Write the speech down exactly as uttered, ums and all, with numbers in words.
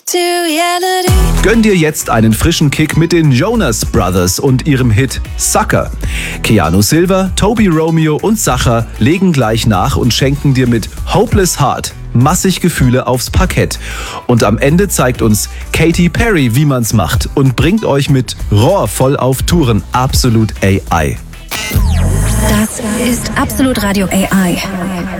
Gönn dir jetzt einen frischen Kick mit den Jonas Brothers und ihrem Hit Sucker. Keanu Silva, Toby Romeo und Sacha legen gleich nach und schenken dir mit Hopeless Heart massig Gefühle aufs Parkett. Und am Ende zeigt uns Katy Perry, wie man's macht und bringt euch mit Rohr voll auf Touren Absolut A I. Das ist Absolut Radio A I.